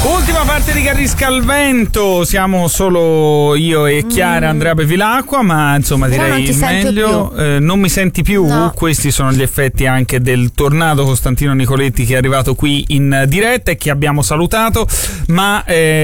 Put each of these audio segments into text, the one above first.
Ultima parte di Carrisca al vento, siamo solo io e Chiara, Andrea Bevilacqua, ma insomma direi il meglio. Non mi senti più? No. Questi sono gli effetti anche del tornado Costantino Nicoletti che è arrivato qui in diretta e che abbiamo salutato, ma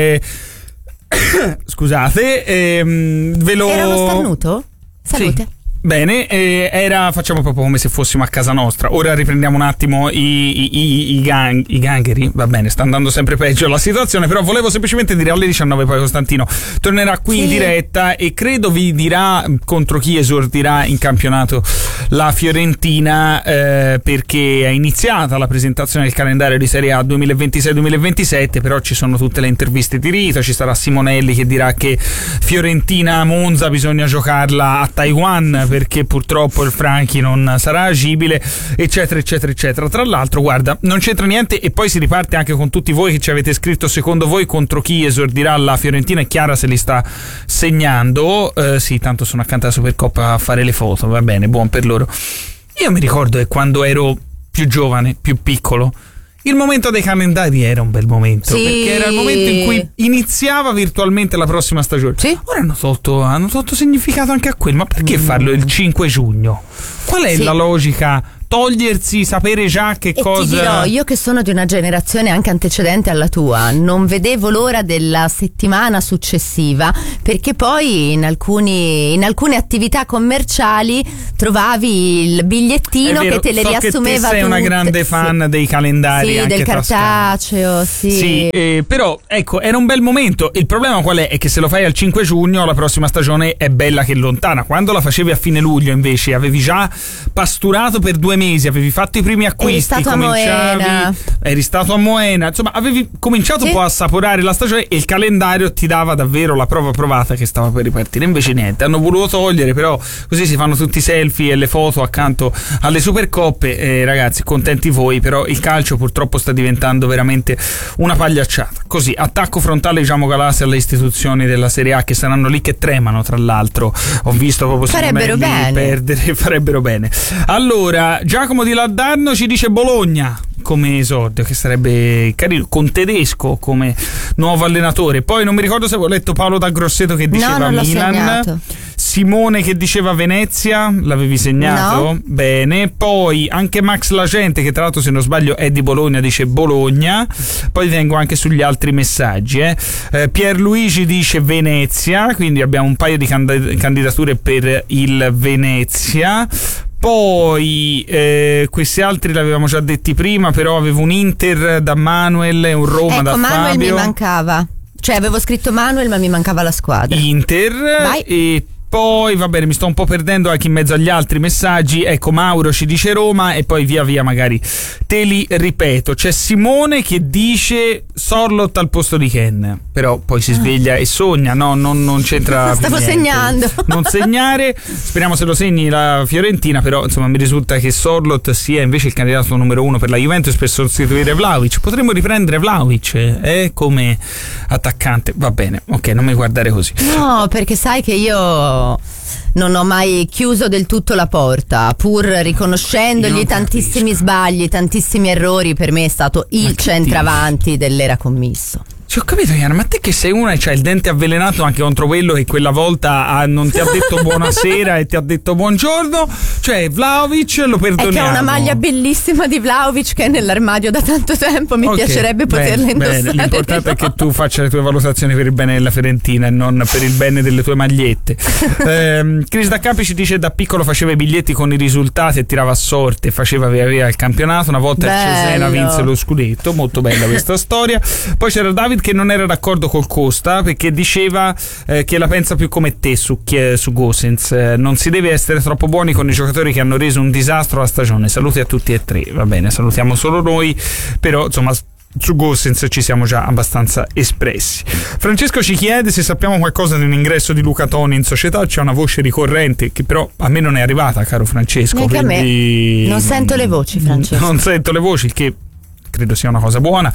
scusate, ve lo... Era uno starnuto? Salute. Sì. Bene, facciamo proprio come se fossimo a casa nostra. Ora riprendiamo un attimo i gangheri. Va bene, sta andando sempre peggio la situazione, però volevo semplicemente dire alle 19 poi Costantino tornerà qui in diretta e credo vi dirà contro chi esordirà in campionato la Fiorentina, perché è iniziata la presentazione del calendario di Serie A 2026-2027, però ci sono tutte le interviste di rito, ci sarà Simonelli che dirà che Fiorentina-Monza bisogna giocarla a Taiwan perché purtroppo il Franchi non sarà agibile, eccetera eccetera eccetera. Tra l'altro guarda, non c'entra niente e poi si riparte anche con tutti voi che ci avete scritto secondo voi contro chi esordirà la Fiorentina, e Chiara se li sta segnando. Sì, tanto sono accanto alla Supercoppa a fare le foto, va bene, buon per loro. Io mi ricordo che quando ero più giovane, più piccolo, il momento dei calendari era un bel momento, perché era il momento in cui iniziava virtualmente la prossima stagione. Ora hanno tolto significato anche a quello, ma perché farlo il 5 giugno? Qual è la logica? Togliersi, sapere già che cosa... Ti dirò, io che sono di una generazione anche antecedente alla tua, non vedevo l'ora della settimana successiva, perché poi in alcune attività commerciali trovavi il bigliettino che te le riassumeva tutte. Sei una grande fan dei calendari, anche del cartaceo, però ecco, era un bel momento. Il problema qual è? È che se lo fai al 5 giugno la prossima stagione è bella che lontana. Quando la facevi a fine luglio invece avevi già pasturato per 2 mesi, avevi fatto i primi acquisti, eri stato a Moena, insomma avevi cominciato un po' a assaporare la stagione e il calendario ti dava davvero la prova provata che stava per ripartire. Invece niente, hanno voluto togliere, però così si fanno tutti i selfie e le foto accanto alle Supercoppe. Ragazzi, contenti voi, però il calcio purtroppo sta diventando veramente una pagliacciata. Così, attacco frontale diciamo Galassi alle istituzioni della Serie A che saranno lì che tremano, tra l'altro ho visto proprio farebbero bene perdere, farebbero bene. Allora Giacomo di Laddarno ci dice Bologna come esordio, che sarebbe carino, con Tedesco come nuovo allenatore. Poi non mi ricordo se avevo letto Paolo da Grosseto che diceva Milan, Simone che diceva Venezia, l'avevi segnato? No. Bene. Poi anche Max Lagente, che tra l'altro se non sbaglio è di Bologna, dice Bologna. Poi vengo anche sugli altri messaggi. Pierluigi dice Venezia, quindi abbiamo un paio di candidature per il Venezia. Poi questi altri l'avevamo già detti prima, però avevo un Inter da Manuel e un Roma da Manuel Fabio. Mi mancava, cioè avevo scritto Manuel ma mi mancava la squadra. Inter. Vai. E poi va bene, mi sto un po' perdendo anche in mezzo agli altri messaggi. Ecco, Mauro ci dice Roma e poi via via magari te li ripeto. C'è Simone che dice Sorlot al posto di Ken, però poi si sveglia e sogna. No, non c'entra. Stavo segnando. Non segnare, speriamo se lo segni la Fiorentina, però insomma mi risulta che Sorlot sia invece il candidato numero 1 per la Juventus per sostituire Vlahovic. Potremmo riprendere Vlahovic come attaccante. Va bene, ok, non mi guardare così. No, perché sai che io non ho mai chiuso del tutto la porta, pur riconoscendogli tantissimi sbagli, tantissimi errori. Per me è stato il centravanti dell'era Commisso. Ci ho capito, Iana, ma te che sei una e c'hai il dente avvelenato anche contro quello che quella volta non ti ha detto buonasera e ti ha detto buongiorno, cioè Vlahovic lo perdoniamo. È che ho una maglia bellissima di Vlahovic che è nell'armadio da tanto tempo, mi piacerebbe poterla indossare. Bene. L'importante è che tu faccia le tue valutazioni per il bene della Fiorentina e non per il bene delle tue magliette. Chris da Campi ci dice da piccolo faceva i biglietti con i risultati e tirava a sorte, faceva via via il campionato, una volta il Cesena vinse lo scudetto, molto bella questa storia. Poi c'era David che non era d'accordo col Costa perché diceva che la pensa più come te su Gosens. Non si deve essere troppo buoni con i giocatori che hanno reso un disastro la stagione. Saluti a tutti e tre. Va bene, salutiamo solo noi, però insomma su Gosens ci siamo già abbastanza espressi. Francesco ci chiede se sappiamo qualcosa di un ingresso di Luca Toni in società. C'è una voce ricorrente che però a me non è arrivata, caro Francesco. Neanche a me. Non sento le voci, Francesco. Non sento le voci, il che credo sia una cosa buona.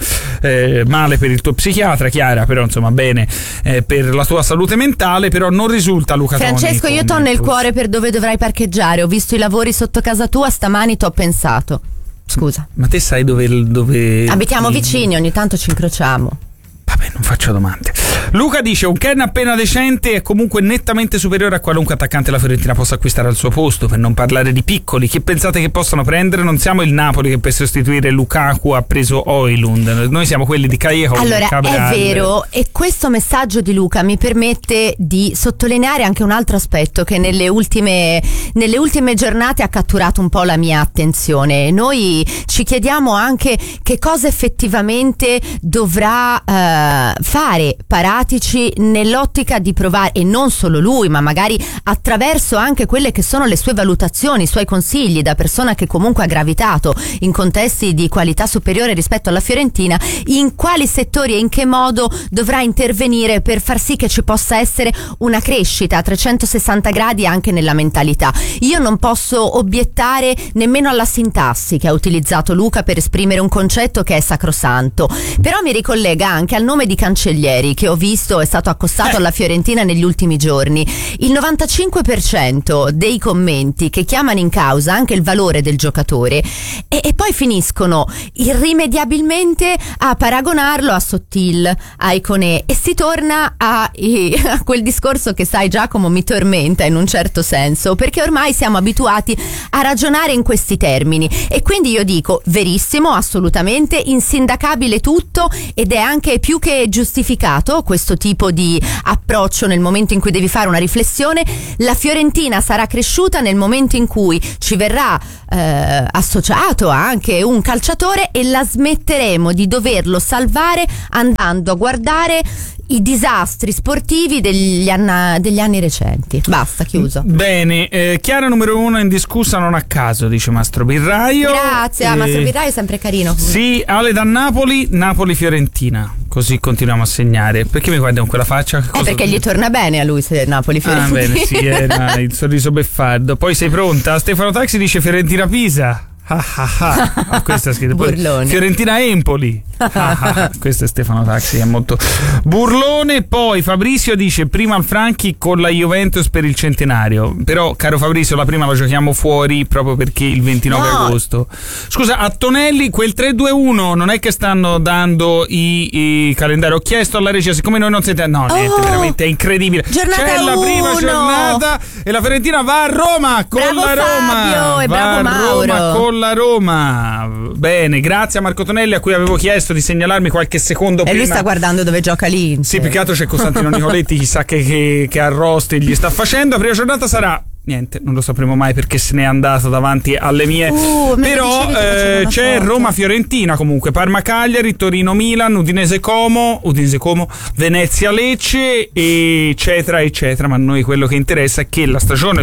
Male per il tuo psichiatra, Chiara, però insomma bene per la tua salute mentale. Però non risulta Luca Toni. Francesco, io t'ho nel cuore per dove dovrai parcheggiare. Ho visto i lavori sotto casa tua stamani, t'ho pensato. Scusa. Ma te sai dove abitiamo vicini, ogni tanto ci incrociamo. Non faccio domande. Luca dice: un Ken appena decente è comunque nettamente superiore a qualunque attaccante la Fiorentina possa acquistare al suo posto, per non parlare di piccoli. Chi pensate che possano prendere? Non siamo il Napoli che per sostituire Lukaku ha preso Højlund, noi siamo quelli di Callejon. Allora è vero, e questo messaggio di Luca mi permette di sottolineare anche un altro aspetto che nelle ultime giornate ha catturato un po' la mia attenzione. Noi ci chiediamo anche che cosa effettivamente dovrà fare Paratici nell'ottica di provare, e non solo lui, ma magari attraverso anche quelle che sono le sue valutazioni, i suoi consigli da persona che comunque ha gravitato in contesti di qualità superiore rispetto alla Fiorentina, in quali settori e in che modo dovrà intervenire per far sì che ci possa essere una crescita a 360 gradi anche nella mentalità. Io non posso obiettare nemmeno alla sintassi che ha utilizzato Luca per esprimere un concetto che è sacrosanto, però mi ricollega anche al nome di Cancellieri, che ho visto è stato accostato alla Fiorentina negli ultimi giorni. Il 95% dei commenti che chiamano in causa anche il valore del giocatore e poi finiscono irrimediabilmente a paragonarlo a Sottil, a Iconé, e si torna a quel discorso che, sai, Giacomo, mi tormenta in un certo senso, perché ormai siamo abituati a ragionare in questi termini, e quindi io dico verissimo, assolutamente insindacabile tutto, ed è anche più che giustificato questo tipo di approccio nel momento in cui devi fare una riflessione. La Fiorentina sarà cresciuta nel momento in cui ci verrà associato anche un calciatore e la smetteremo di doverlo salvare andando a guardare i disastri sportivi degli anni recenti. Basta, chiuso. Bene, Chiara numero 1 indiscussa non a caso, dice Mastro Birraio. Grazie, Mastro Birraio è sempre carino. Sì, Ale da Napoli, Napoli-Fiorentina. Così continuiamo a segnare. Perché mi guardi con quella faccia? Perché gli torna bene a lui se Napoli-Fiorentina. Bene, sì, il sorriso beffardo. Poi sei pronta? Stefano Taxi dice Fiorentina-Pisa. Questo è scritto. Burlone. Fiorentina-Empoli. Questo è Stefano Taxi, è molto burlone. Poi Fabrizio dice prima il Franchi con la Juventus per il centenario. Però, caro Fabrizio, la prima la giochiamo fuori proprio perché il 29 agosto. Scusa, a Tonelli quel 3-2-1 non è che stanno dando i calendari. Ho chiesto alla regia, siccome noi non siete. No, niente, veramente è incredibile. C'è la prima giornata e la Fiorentina va a Roma con bravo la Roma. Fabio, e bravo Mauro. Roma con la Roma. Bene, grazie a Marco Tonelli, a cui avevo chiesto di segnalarmi qualche secondo prima. E lui sta guardando dove gioca l'Inter. Sì, più che altro c'è Costantino Nicoletti, chissà che arrosti gli sta facendo. La prima giornata sarà niente, non lo sapremo mai perché se n'è andato davanti alle mie. Però c'è Roma-Fiorentina, comunque Parma-Cagliari, Torino-Milan, Udinese-Como, Venezia-Lecce, eccetera eccetera. Ma a noi quello che interessa è che la stagione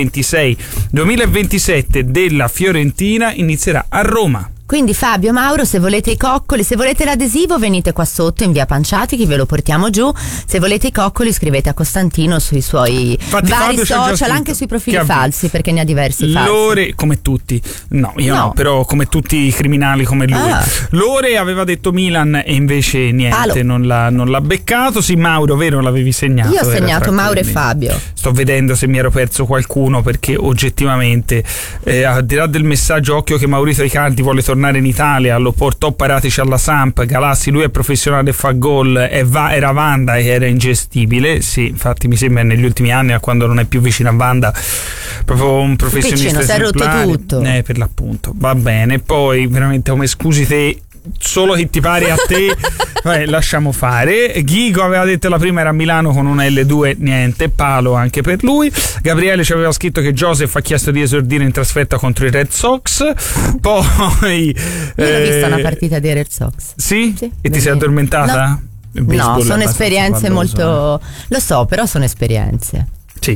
2026-2027 della Fiorentina inizierà a Roma. Quindi Fabio, Mauro, se volete i coccoli, se volete l'adesivo venite qua sotto in via Panciati che ve lo portiamo giù. Se volete i coccoli scrivete a Costantino sui suoi vari social, anche sui profili falsi, perché ne ha diversi falsi. Lore, come tutti, no, però come tutti i criminali come lui. Lore aveva detto Milan e invece niente, non l'ha beccato. Sì, Mauro, vero, l'avevi segnato? Io ho segnato Mauro e Fabio. Sto vedendo se mi ero perso qualcuno, perché oggettivamente al di là del messaggio occhio che Maurizio Icardi vuole tornare in Italia, lo portò Paratici alla Samp, Galassi lui è professionale e fa gol, era Vanda e era ingestibile. Sì, infatti mi sembra negli ultimi anni, quando non è più vicino a Vanda, proprio un professionista si è rotto tutto, per l'appunto. Va bene, poi veramente come scusi te, solo che ti pare a te. Lasciamo fare. Ghigo aveva detto la prima era a Milano con una L2, niente, palo anche per lui. Gabriele ci aveva scritto che Joseph ha chiesto di esordire in trasferta contro i Red Sox. Poi io l'ho vista una partita dei Red Sox. Sì? E ti sei addormentata? No, sono esperienze molto lo so, però sono esperienze. Sì.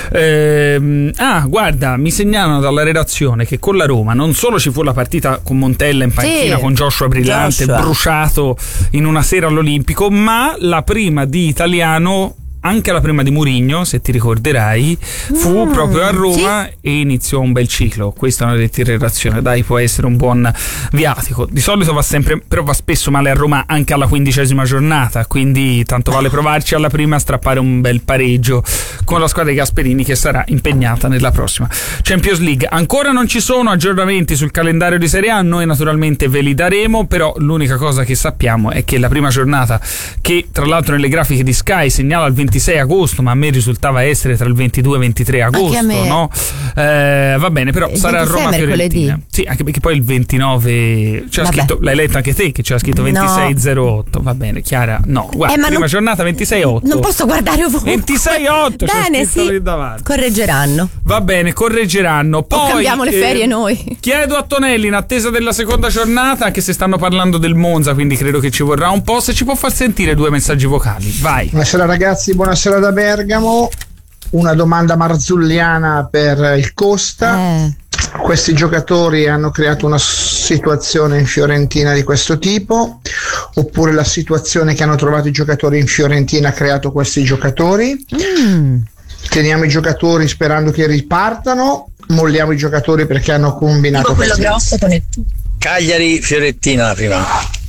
Guarda, mi segnalano dalla redazione che con la Roma non solo ci fu la partita con Montella in panchina, con Joshua brillante, bruciato in una sera all'Olimpico, ma la prima di Italiano anche la prima di Mourinho, se ti ricorderai, fu proprio a Roma, sì? E iniziò un bel ciclo. Questa è una deteriorazione, dai, può essere un buon viatico. Di solito va sempre, però va spesso male a Roma anche alla 15ª giornata, quindi tanto vale provarci alla prima a strappare un bel pareggio con la squadra di Gasperini, che sarà impegnata nella prossima Champions League. Ancora non ci sono aggiornamenti sul calendario di Serie A, noi naturalmente ve li daremo, però l'unica cosa che sappiamo è che la prima giornata, che tra l'altro nelle grafiche di Sky segnala il 26 agosto, ma a me risultava essere tra il 22 e il 23 agosto, no? Va bene, però sarà a Roma Fiorentina. Sì, anche perché poi il 29 c'era scritto, l'hai letto anche te che c'era scritto 26-08, va bene, Chiara, no, guarda, prima giornata 26-8. Non posso guardare ovunque. 26-8, bene, sì, lì davanti. Correggeranno. Va bene, correggeranno. Poi cambiamo le ferie noi. Chiedo a Tonelli, in attesa della seconda giornata, anche se stanno parlando del Monza, quindi credo che ci vorrà un po', se ci può far sentire 2 messaggi vocali. Vai. Buonasera ragazzi, buonasera da Bergamo. Una domanda marzulliana per il Costa. Questi giocatori hanno creato una situazione in Fiorentina di questo tipo, oppure la situazione che hanno trovato i giocatori in Fiorentina ha creato questi giocatori? Teniamo i giocatori sperando che ripartano, molliamo i giocatori perché hanno combinato quello grosso con il Cagliari Fiorentina la prima.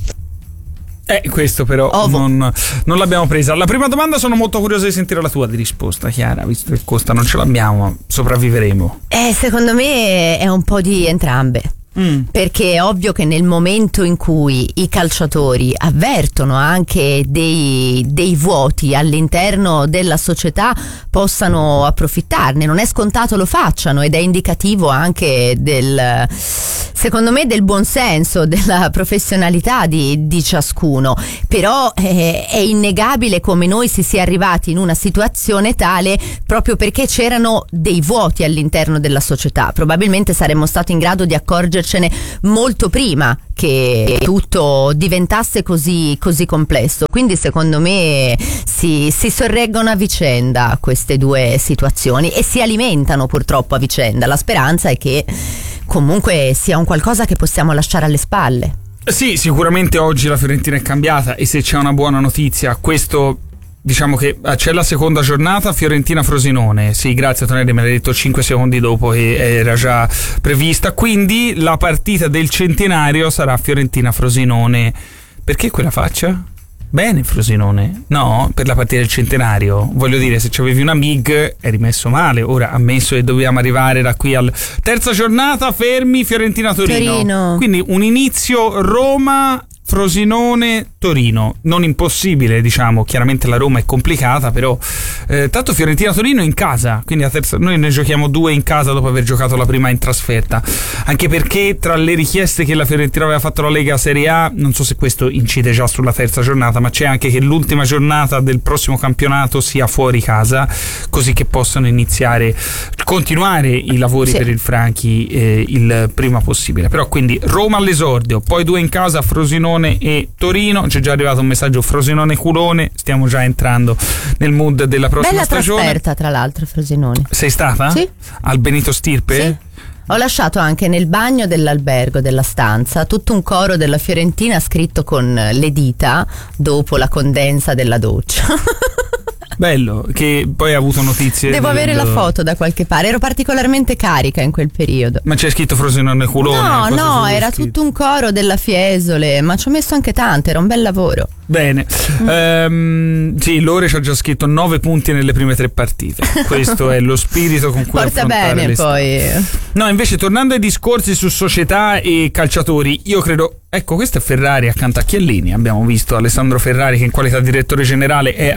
Questo però non l'abbiamo presa. La prima domanda sono molto curioso di sentire la tua di risposta, Chiara, visto che Costa non ce l'abbiamo, sopravviveremo. Secondo me è un po' di entrambe. Perché è ovvio che nel momento in cui i calciatori avvertono anche dei vuoti all'interno della società possano approfittarne, non è scontato lo facciano, ed è indicativo anche secondo me del buonsenso, della professionalità di ciascuno. Però è innegabile come noi si sia arrivati in una situazione tale proprio perché c'erano dei vuoti all'interno della società. Probabilmente saremmo stati in grado di accorgercene molto prima che tutto diventasse così complesso. Quindi secondo me si sorreggono a vicenda queste due situazioni e si alimentano purtroppo a vicenda. La speranza è che comunque sia un qualcosa che possiamo lasciare alle spalle. Sì, sicuramente oggi la Fiorentina è cambiata, e se c'è una buona notizia, questo, diciamo che c'è la seconda giornata Fiorentina-Frosinone. Sì, grazie Tonelli, me l'hai detto 5 secondi dopo che era già prevista. Quindi la partita del centenario sarà Fiorentina-Frosinone. Perché quella faccia? Bene Frosinone, no? Per la partita del centenario, voglio dire, se c'avevi una MIG eri messo male. Ora, ammesso che dobbiamo arrivare da qui al terza giornata, fermi, Fiorentina-Torino. Quindi un inizio Roma, Frosinone, Torino, non impossibile, diciamo. Chiaramente la Roma è complicata, però tanto Fiorentina-Torino in casa, quindi a terza, noi ne giochiamo 2 in casa dopo aver giocato la prima in trasferta, anche perché tra le richieste che la Fiorentina aveva fatto alla Lega Serie A, non so se questo incide già sulla terza giornata, ma c'è anche che l'ultima giornata del prossimo campionato sia fuori casa, così che possano continuare i lavori per il Franchi il prima possibile. Però quindi Roma all'esordio, poi 2 in casa, Frosinone e Torino. C'è già arrivato un messaggio: Frosinone culone, stiamo già entrando nel mood della prossima stagione. Bella trasferta, tra l'altro, Frosinone. Sei stata? Sì. Al Benito Stirpe? Sì. Ho lasciato anche nel bagno dell'albergo, della stanza, tutto un coro della Fiorentina scritto con le dita dopo la condensa della doccia. Bello, che poi ha avuto notizie. Devo avere la foto da qualche parte, ero particolarmente carica in quel periodo. Ma c'è scritto Frosinone culone? No, era tutto un coro della Fiesole, ma ci ho messo anche tante, era un bel lavoro. Bene, sì, Lore ci ha già scritto 9 punti nelle prime 3 partite. Questo è lo spirito con cui porta affrontare bene poi. No, invece tornando ai discorsi su società e calciatori, io credo, ecco, questo è Ferrari accanto a Chiellini. Abbiamo visto Alessandro Ferrari che in qualità di direttore generale è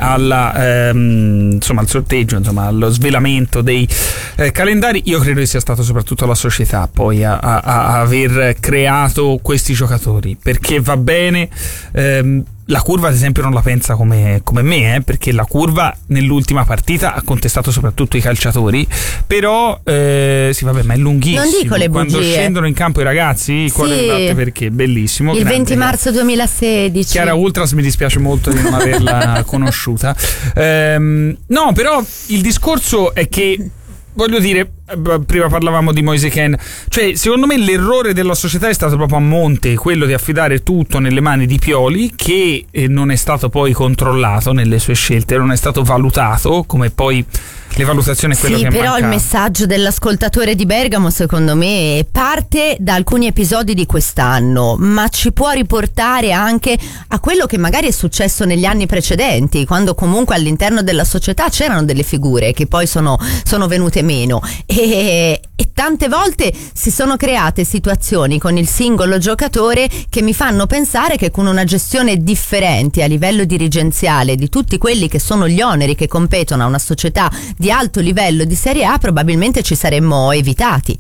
al sorteggio, insomma allo svelamento dei calendari. Io credo che sia stato soprattutto la società poi a aver creato questi giocatori, perché va bene. La curva ad esempio non la pensa come me, perché la curva nell'ultima partita ha contestato soprattutto i calciatori, però sì vabbè, ma è lunghissimo. Non dico le bugie. Quando scendono in campo i ragazzi, il cuore del latte, perché bellissimo. Il 20 marzo 2016. Chiara Ultras, mi dispiace molto di non averla conosciuta. No, però il discorso è che, voglio dire, prima parlavamo di Moise Kean, cioè secondo me l'errore della società è stato proprio a monte quello di affidare tutto nelle mani di Pioli, che non è stato poi controllato nelle sue scelte, non è stato valutato, come poi le valutazioni è quello che però manca. Il messaggio dell'ascoltatore di Bergamo secondo me parte da alcuni episodi di quest'anno, ma ci può riportare anche a quello che magari è successo negli anni precedenti, quando comunque all'interno della società c'erano delle figure che poi sono venute meno e tante volte si sono create situazioni con il singolo giocatore che mi fanno pensare che con una gestione differente a livello dirigenziale di tutti quelli che sono gli oneri che competono a una società di alto livello di Serie A probabilmente ci saremmo evitati.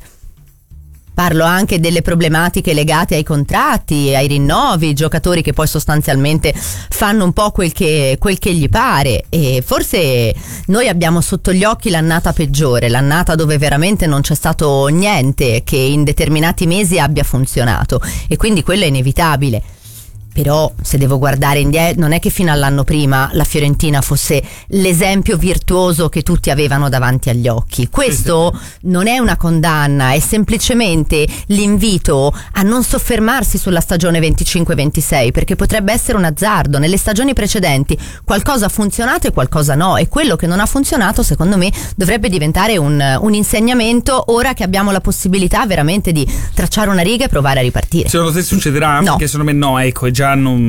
Parlo anche delle problematiche legate ai contratti, ai rinnovi, giocatori che poi sostanzialmente fanno un po' quel che gli pare, e forse noi abbiamo sotto gli occhi l'annata peggiore, l'annata dove veramente non c'è stato niente che in determinati mesi abbia funzionato, e quindi quello è inevitabile. Però se devo guardare indietro, non è che fino all'anno prima la Fiorentina fosse l'esempio virtuoso che tutti avevano davanti agli occhi. Questo non è una condanna, è semplicemente l'invito a non soffermarsi sulla stagione 25-26, perché potrebbe essere un azzardo. Nelle stagioni precedenti qualcosa ha funzionato e qualcosa no, e quello che non ha funzionato secondo me dovrebbe diventare un insegnamento, ora che abbiamo la possibilità veramente di tracciare una riga e provare a ripartire. Secondo te succederà? No. Perché secondo me no, ecco, è già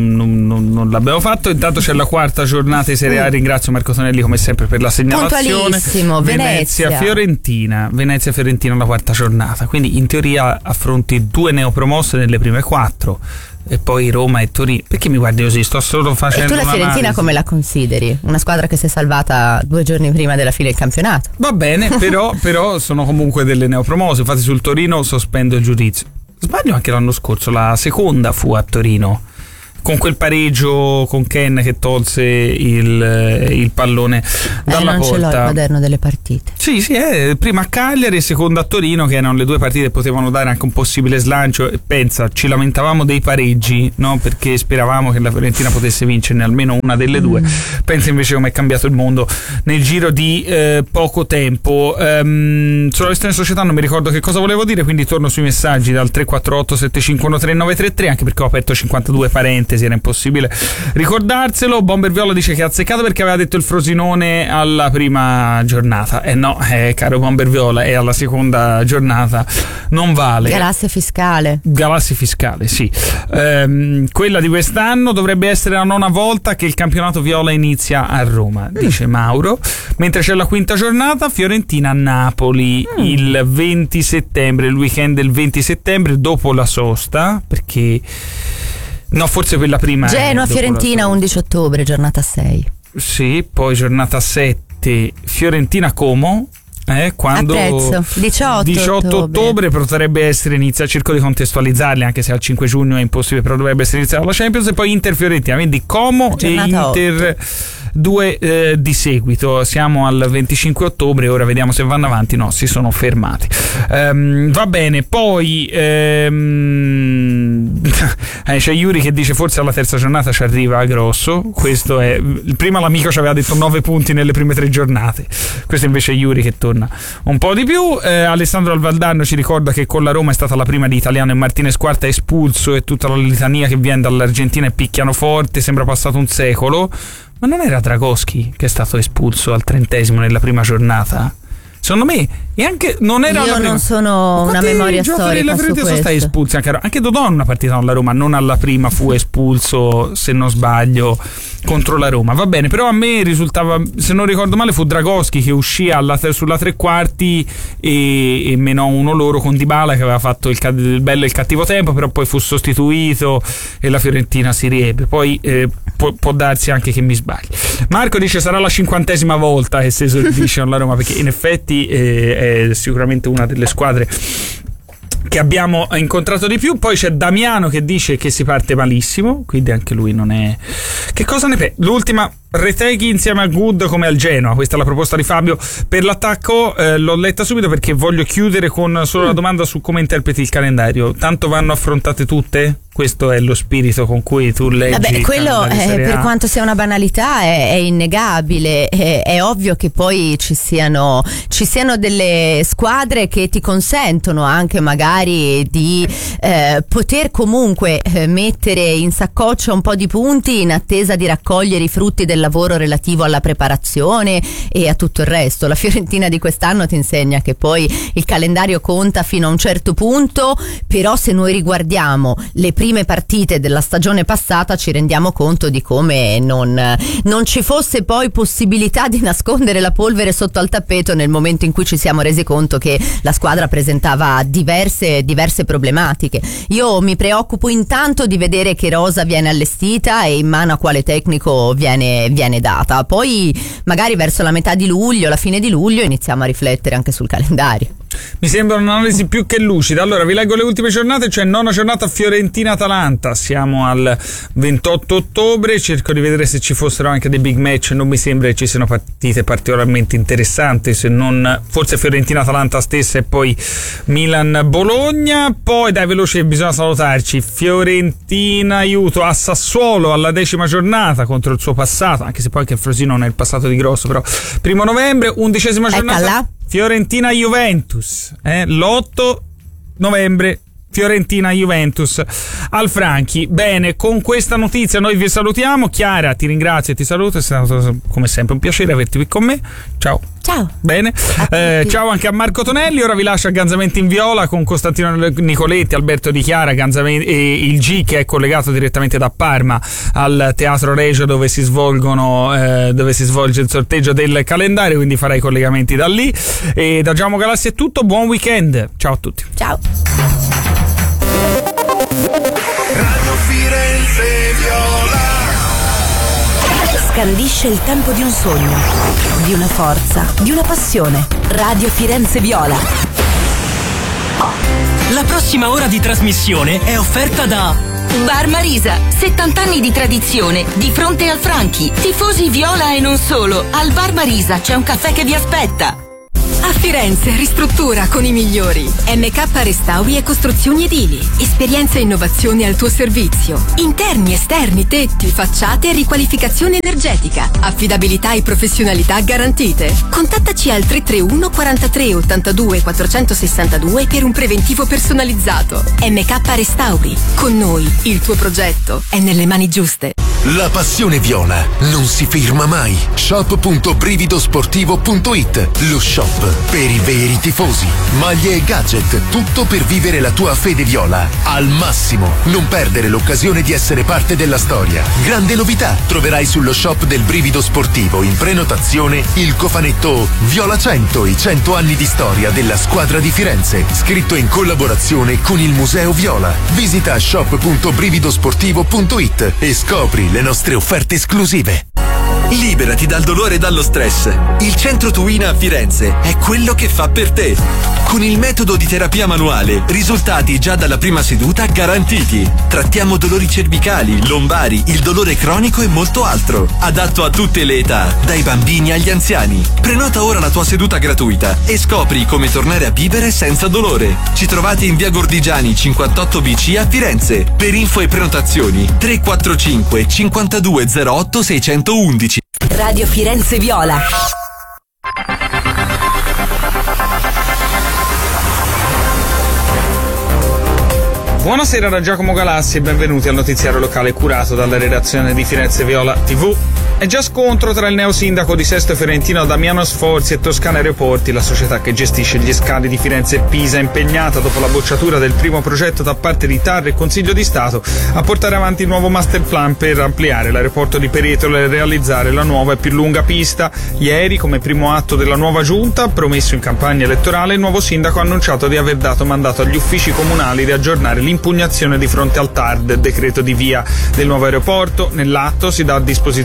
non l'abbiamo fatto. Intanto c'è la quarta giornata di Serie A. Ringrazio Marco Tonelli come sempre per la segnalazione. Puntualissimo. Venezia-Fiorentina la quarta giornata, quindi in teoria affronti 2 neopromosse nelle prime 4 e poi Roma e Torino. Perché mi guardi così? Sto solo facendo. E tu la Fiorentina come la consideri? Una squadra che si è salvata 2 giorni prima della fine del campionato. Va bene, però sono comunque delle neopromosse. Infatti sul Torino sospendo il giudizio. Sbaglio, anche l'anno scorso la seconda fu a Torino, con quel pareggio con Ken che tolse il pallone dalla non porta. Ce l'ho il quaderno delle partite. Sì, prima a Cagliari e seconda a Torino, che erano le 2 partite che potevano dare anche un possibile slancio. E pensa, ci lamentavamo dei pareggi, no? Perché speravamo che la Fiorentina potesse vincerne almeno una delle 2. Pensa invece come è cambiato il mondo nel giro di poco tempo. Sulla questione società non mi ricordo che cosa volevo dire, quindi torno sui messaggi dal 348 751 3933, anche perché ho aperto 52 parentesi, era impossibile ricordarselo. Bomber Viola dice che ha azzeccato perché aveva detto il Frosinone alla prima giornata. No, caro Bomber Viola, è alla seconda giornata, non vale. Galassia fiscale, sì. Quella di quest'anno dovrebbe essere la 9ª volta che il campionato viola inizia a Roma, dice Mauro. Mentre c'è la quinta giornata, Fiorentina-Napoli il 20 settembre, il weekend del 20 settembre, dopo la sosta, perché no, forse quella prima. Genoa-Fiorentina 11 ottobre, giornata 6. Sì, poi giornata 7, Fiorentina-Como. Quando 18 ottobre potrebbe essere iniziato. Cerco di contestualizzarli, anche se al 5 giugno è impossibile, però dovrebbe essere iniziata la Champions. E poi Inter-Fiorentina, quindi Como giornata e Inter 2 di seguito. Siamo al 25 ottobre, ora vediamo se vanno avanti. No, si sono fermati. Va bene, poi c'è Yuri che dice forse alla terza giornata ci arriva grosso. Questo è, prima l'amico ci aveva detto 9 punti nelle prime 3 giornate, questo invece è Yuri che torna un po' di più. Alessandro Alvaldarno ci ricorda che con la Roma è stata la prima di Italiano e Martinez Quarta espulso, e tutta la litania che viene dall'Argentina e picchiano forte, sembra passato un secolo. Ma non era Dragoschi che è stato espulso al 30° nella prima giornata? Secondo me, e anche non era. Io non sono una memoria storica su questo. Sono stati espulsi anche Dodò in una partita con la Roma, non alla prima fu espulso, se non sbaglio, contro la Roma. Va bene, però a me risultava, se non ricordo male, fu Dragoschi che uscì sulla 3/4 e menò uno loro con Dybala, che aveva fatto il bello e il cattivo tempo, però poi fu sostituito e la Fiorentina si riebbe. Poi può darsi anche che mi sbagli. Marco dice sarà la 50ª volta che si esordisce con la Roma, perché in effetti è sicuramente una delle squadre che abbiamo incontrato di più. Poi c'è Damiano che dice che si parte malissimo, quindi anche lui non è. Che cosa ne pensi? L'ultima, Reteghi insieme a Good come al Genoa, questa è la proposta di Fabio per l'attacco. L'ho letta subito perché voglio chiudere con solo la domanda su come interpreti il calendario. Tanto vanno affrontate tutte questo è lo spirito con cui tu leggi. Vabbè, quello per quanto sia una banalità è innegabile. È ovvio che poi ci siano delle squadre che ti consentono anche magari di poter comunque mettere in saccoccia un po' di punti in attesa di raccogliere i frutti del lavoro relativo alla preparazione e a tutto il resto. La Fiorentina di quest'anno ti insegna che poi il calendario conta fino a un certo punto, però se noi riguardiamo le prime partite della stagione passata ci rendiamo conto di come non ci fosse poi possibilità di nascondere la polvere sotto al tappeto nel momento in cui ci siamo resi conto che la squadra presentava diverse problematiche. Io mi preoccupo intanto di vedere che rosa viene allestita e in mano a quale tecnico viene data. Poi magari verso la metà di luglio, la fine di luglio, iniziamo a riflettere anche sul calendario. Mi sembra un'analisi più che lucida. Allora vi leggo le ultime giornate. C'è nona giornata Fiorentina-Atalanta, siamo al 28 ottobre, cerco di vedere se ci fossero anche dei big match. Non mi sembra che ci siano partite particolarmente interessanti, se non forse Fiorentina-Atalanta stessa e poi Milan-Bologna. Poi dai, veloce, bisogna salutarci. Fiorentina aiuto a Sassuolo alla 10ª giornata contro il suo passato, anche se poi anche il Frosinone non è il passato di grosso, però 1 novembre, 11ª giornata Fiorentina-Juventus, l'8 novembre Fiorentina-Juventus al Franchi. Bene, con questa notizia noi vi salutiamo. Chiara, ti ringrazio e ti saluto, è stato come sempre un piacere averti qui con me. Ciao. Bene, ciao anche a Marco Tonelli. Ora vi lascio a Ganzamenti in Viola con Costantino Nicoletti, Alberto Di Chiara, e il G che è collegato direttamente da Parma al Teatro Regio dove si svolge il sorteggio del calendario, quindi farai i collegamenti da lì. E da Giacomo Galassi è tutto, buon weekend, ciao a tutti. Ciao. Radio Firenze Viola scandisce il tempo di un sogno, di una forza, di una passione. Radio Firenze Viola. La prossima ora di trasmissione è offerta da Bar Marisa, 70 anni di tradizione, di fronte al Franchi. Tifosi viola e non solo. Al Bar Marisa c'è un caffè che vi aspetta. A Firenze ristruttura con i migliori. MK Restauri e Costruzioni Edili. Esperienza e innovazione al tuo servizio. Interni, esterni, tetti, facciate e riqualificazione energetica. Affidabilità e professionalità garantite. Contattaci al 331 43 82 462 per un preventivo personalizzato. MK Restauri. Con noi il tuo progetto è nelle mani giuste. La passione viola non si ferma mai. Shop.brividosportivo.it, lo shop per i veri tifosi. Maglie e gadget, tutto per vivere la tua fede viola al massimo. Non perdere l'occasione di essere parte della storia. Grande novità, troverai sullo shop del Brivido Sportivo in prenotazione il cofanetto Viola 100, i 100 anni di storia della squadra di Firenze, scritto in collaborazione con il Museo Viola. Visita shop.brividosportivo.it e scopri le nostre offerte esclusive. Liberati dal dolore e dallo stress. Il Centro Tuina a Firenze è quello che fa per te. Con il metodo di terapia manuale, risultati già dalla prima seduta garantiti. Trattiamo dolori cervicali, lombari, il dolore cronico e molto altro. Adatto a tutte le età, dai bambini agli anziani. Prenota ora la tua seduta gratuita e scopri come tornare a vivere senza dolore. Ci trovate in via Gordigiani 58BC a Firenze. Per info e prenotazioni 345 5208 611. Radio Firenze Viola. Buonasera da Giacomo Galassi e benvenuti al notiziario locale curato dalla redazione di Firenze Viola TV. È già scontro tra il neosindaco di Sesto Fiorentino Damiano Sforzi e Toscana Aeroporti, la società che gestisce gli scali di Firenze e Pisa, impegnata dopo la bocciatura del primo progetto da parte di TAR e Consiglio di Stato a portare avanti il nuovo master plan per ampliare l'aeroporto di Peretola e realizzare la nuova e più lunga pista. Ieri, come primo atto della nuova giunta, promesso in campagna elettorale, il nuovo sindaco ha annunciato di aver dato mandato agli uffici comunali di aggiornare l'impugnazione di fronte al TAR del decreto di via del nuovo aeroporto. Nell'atto si dà a disposizione agli uffici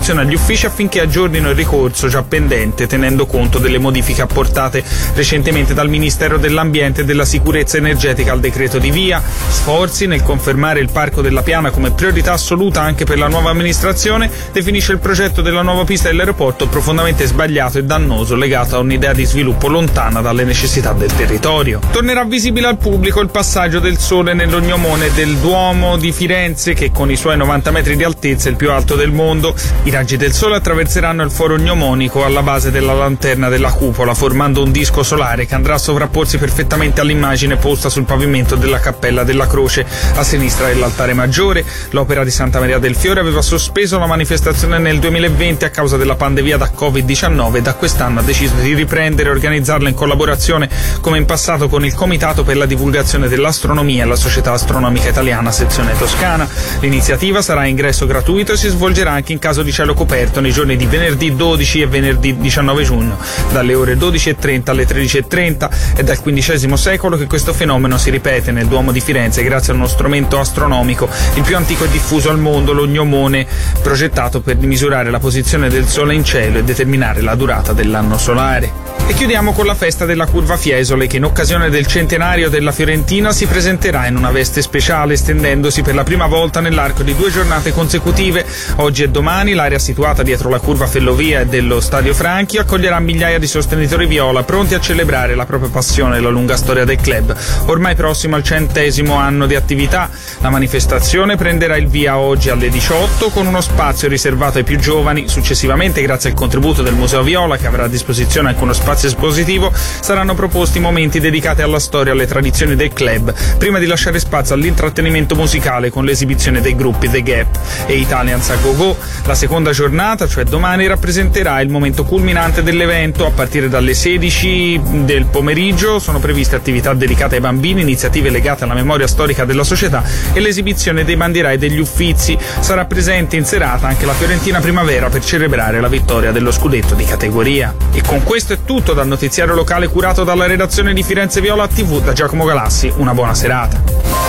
uffici affinché aggiornino il ricorso già pendente, tenendo conto delle modifiche apportate recentemente dal Ministero dell'Ambiente e della Sicurezza Energetica al decreto di via. Sforzi nel confermare il Parco della Piana come priorità assoluta anche per la nuova amministrazione, definisce il progetto della nuova pista dell'aeroporto profondamente sbagliato e dannoso, legato a un'idea di sviluppo lontana dalle necessità del territorio. Tornerà visibile al pubblico il passaggio del Sole nell'ognomone del Duomo di Firenze, che con i suoi 90 metri di altezza è il più alto del mondo. I raggi del Sole attraverseranno il foro ognomonico alla base della lanterna della cupola, formando un disco solare che andrà a sovrapporsi perfettamente all'immagine posta sul pavimento della Cappella della Croce a sinistra dell'altare maggiore. L'Opera di Santa Maria del Fiore aveva sospeso la manifestazione nel 2020 a causa della pandemia da Covid-19 e da quest'anno ha deciso di riprendere e organizzarla in collaborazione come in passato con il Comitato per la divulgazione dell'astronomia e la Società Astronomica Italiana sezione Toscana. L'iniziativa sarà a ingresso gratuito e si svolgerà anche in caso di cielo coperto nei giorni di venerdì 12 e venerdì 19 giugno, dalle ore 12:30 alle 13:30. È dal XV secolo che questo fenomeno si ripete nel Duomo di Firenze grazie a uno strumento astronomico, il più antico e diffuso al mondo, l'ognomone, progettato per misurare la posizione del Sole in cielo e determinare la durata dell'anno solare. E chiudiamo con la festa della Curva Fiesole, che in occasione del centenario della Fiorentina si presenterà in una veste speciale, estendendosi per la prima volta nell'arco di 2 giornate consecutive. Oggi e domani l'area situata dietro la curva Fellovia e dello Stadio Franchi accoglierà migliaia di sostenitori viola pronti a celebrare la propria passione e la lunga storia del club. Ormai prossimo al 100° anno di attività, la manifestazione prenderà il via oggi alle 18 con uno spazio riservato ai più giovani. Successivamente, grazie al contributo del Museo Viola, che avrà a disposizione anche uno spazio espositivo, saranno proposti momenti dedicati alla storia e alle tradizioni del club, prima di lasciare spazio all'intrattenimento musicale con l'esibizione dei gruppi The Gap e Italians a Go Go. La seconda giornata, cioè domani, rappresenterà il momento culminante dell'evento. A partire dalle 16 del pomeriggio sono previste attività dedicate ai bambini, iniziative legate alla memoria storica della società e l'esibizione dei bandirai degli Uffizi. Sarà presente in serata anche la Fiorentina Primavera per celebrare la vittoria dello scudetto di categoria. E con questo è tutto dal notiziario locale curato dalla redazione di Firenze Viola TV. Da Giacomo Galassi, una buona serata.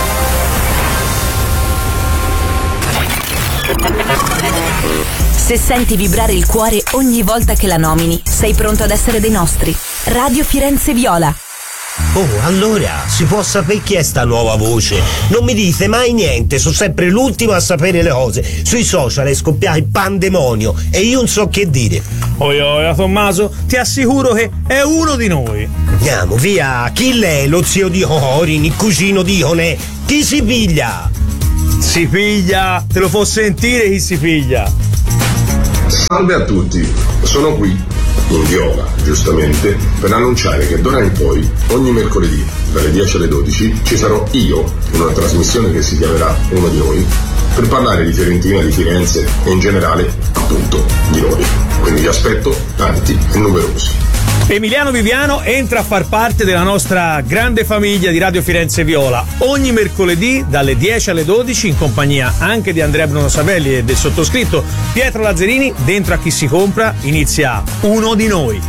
Se senti vibrare il cuore ogni volta che la nomini, sei pronto ad essere dei nostri. Radio Firenze Viola. Oh, allora, si può sapere chi è sta nuova voce? Non mi dite mai niente, sono sempre l'ultimo a sapere le cose. Sui social è scoppiato il pandemonio e io non so che dire. Oia, Tommaso, ti assicuro che è uno di noi. Andiamo, via, chi l'è? Lo zio di Orin, il cugino di Onè? Chi si piglia? Si piglia, te lo può sentire chi si piglia. Salve a tutti, sono qui in Viola, giustamente, per annunciare che d'ora in poi, ogni mercoledì, dalle 10 alle 12, ci sarò io, in una trasmissione che si chiamerà Uno di Noi, per parlare di Fiorentina, di Firenze e in generale, appunto, di noi. Quindi vi aspetto tanti e numerosi. Emiliano Viviano entra a far parte della nostra grande famiglia di Radio Firenze Viola ogni mercoledì dalle 10 alle 12 in compagnia anche di Andrea Bruno Savelli e del sottoscritto Pietro Lazzarini. Dentro a Chi si compra inizia Uno di Noi.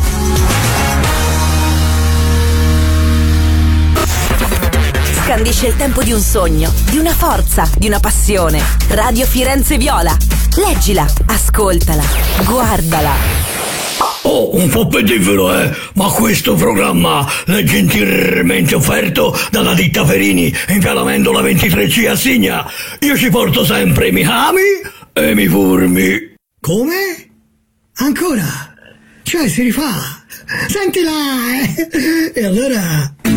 Scandisce il tempo di un sogno, di una forza, di una passione. Radio Firenze Viola. Leggila, ascoltala, guardala. Oh, un po' pedifero, ma questo programma è gentilmente offerto dalla ditta Ferini in via Lamendola 23C a Signa. Io ci porto sempre i miei ami e i miei furmi. Come? Ancora? Cioè si rifà? Sentila, E allora...